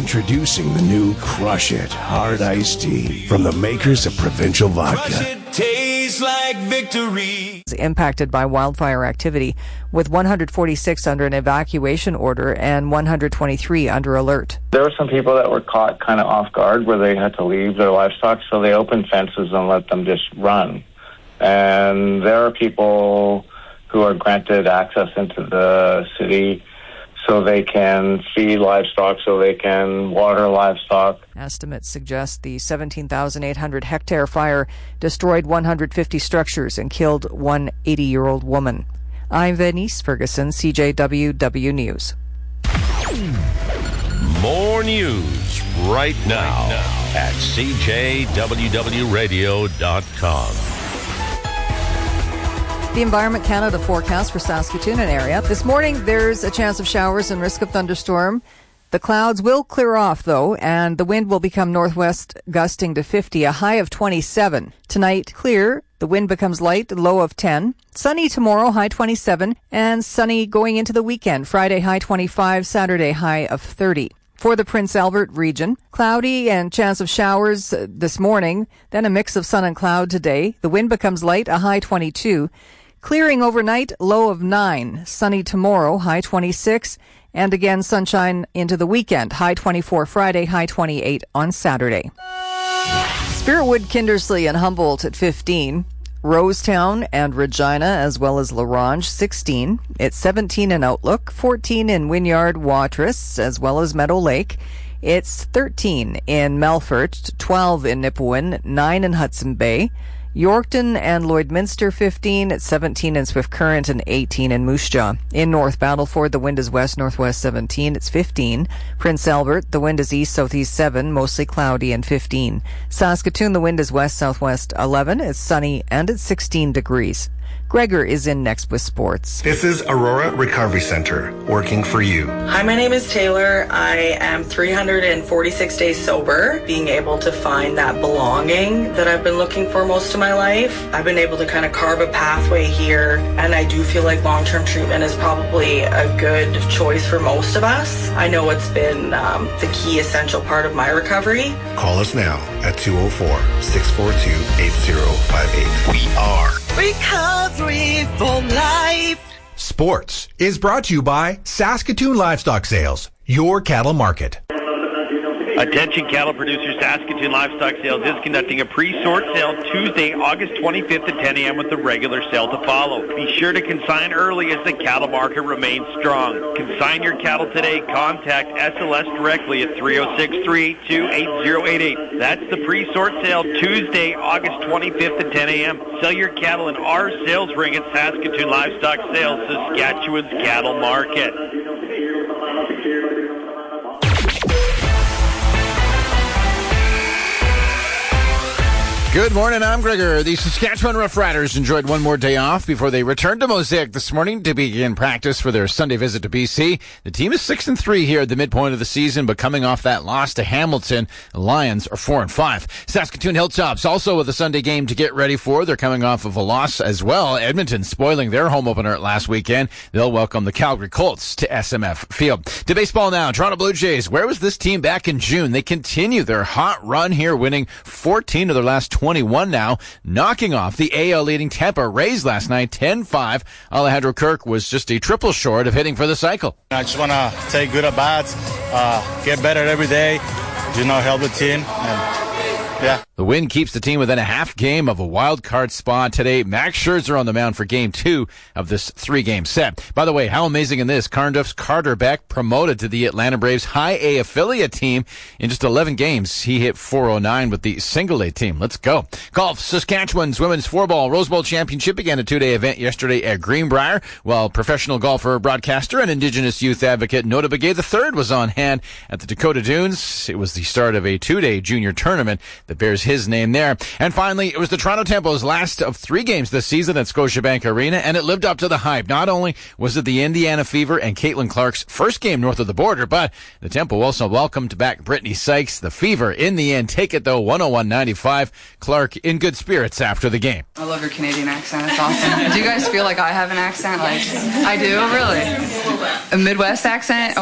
Introducing the new Crush It Hard Iced Tea from the makers of Provincial Vodka. Crush it, tastes like victory. Impacted by wildfire activity, with 146 under an evacuation order and 123 under alert. There were some people that were caught kind of off guard where they had to leave their livestock, so they opened fences and let them just run. And there are people who are granted access into the city so they can feed livestock, so they can water livestock. Estimates suggest the 17,800 hectare fire destroyed 150 structures and killed one 80-year-old woman. I'm Venice Ferguson, CJWW News. More news right now at CJWWRadio.com. The Environment Canada forecast for Saskatoon and area. This morning, there's a chance of showers and risk of thunderstorm. The clouds will clear off, though, and the wind will become northwest, gusting to 50, a high of 27. Tonight, clear. The wind becomes light, low of 10. Sunny tomorrow, high 27. And sunny going into the weekend. Friday, high 25. Saturday, high of 30. For the Prince Albert region, cloudy and chance of showers this morning, then a mix of sun and cloud today. The wind becomes light, a high 22. Clearing overnight, low of 9. Sunny tomorrow, high 26. And again, sunshine into the weekend. High 24 Friday, high 28 on Saturday. Spiritwood, Kindersley, and Humboldt at 15. Rosetown and Regina, as well as La Ronge, 16. It's 17 in Outlook, 14 in Wynyard, Watrous, as well as Meadow Lake. It's 13 in Melfort, 12 in Nipawin, 9 in Hudson Bay. Yorkton and Lloydminster, 15. It's 17 in Swift Current and 18 in Moose Jaw. In North Battleford, the wind is west-northwest, 17. It's 15. Prince Albert, the wind is east-southeast, 7. Mostly cloudy and 15. Saskatoon, the wind is west-southwest, 11. It's sunny and it's 16 degrees. Gregor is in next with sports. This is Aurora Recovery Center, working for you. Hi, my name is Taylor. I am 346 days sober, being able to find that belonging that I've been looking for most of my life. I've been able to kind of carve a pathway here, and I do feel like long-term treatment is probably a good choice for most of us. I know it's been the key essential part of my recovery. Call us now at 204-642-8058. We are Recovery for life. Sports is brought to you by Saskatoon Livestock Sales, your cattle market. Attention cattle producers, Saskatoon Livestock Sales is conducting a pre-sort sale Tuesday, August 25th at 10 a.m. with the regular sale to follow. Be sure to consign early as the cattle market remains strong. Consign your cattle today. Contact SLS directly at 306-382-8088. That's the pre-sort sale Tuesday, August 25th at 10 a.m. Sell your cattle in our sales ring at Saskatoon Livestock Sales, Saskatchewan's cattle market. Good morning, I'm Gregor. The Saskatchewan Roughriders enjoyed one more day off before they returned to Mosaic this morning to begin practice for their Sunday visit to BC. The team is 6-3 here at the midpoint of the season, but coming off that loss to Hamilton, the Lions are 4-5. Saskatoon Hilltops also with a Sunday game to get ready for. They're coming off of a loss as well. Edmonton spoiling their home opener last weekend. They'll welcome the Calgary Colts to SMF Field. To baseball now, Toronto Blue Jays. Where was this team back in June? They continue their hot run here, winning 14 of their last 21 now, knocking off the AL leading Tampa Rays last night, 10-5. Alejandro Kirk was just a triple short of hitting for the cycle. I just want to take good at bats, get better every day, help the team, and yeah. The win keeps the team within a half game of a wild card spot today. Max Scherzer on the mound for Game 2 of this 3-game set. By the way, how amazing in this? Cardiff's Carter Beck promoted to the Atlanta Braves High A affiliate team. In just 11 games, he hit .409 with the Single A team. Let's go. Golf. Saskatchewan's Women's 4-Ball Rose Bowl Championship began a 2-day event yesterday at Greenbrier, while professional golfer, broadcaster, and Indigenous youth advocate Nota Begay III was on hand at the Dakota Dunes. It was the start of a 2-day junior tournament that bears his name there. And finally, it was the Toronto Tempo's last of 3 games this season at Scotiabank Arena, and it lived up to the hype. Not only was it the Indiana Fever and Caitlin Clark's first game north of the border, but the Tempo also welcomed back Brittany Sykes. The Fever, in the end, take it though, 101-95. Clark in good spirits after the game. I love your Canadian accent. It's awesome. Do you guys feel like I have an accent? Like, I do? Really? A Midwest accent?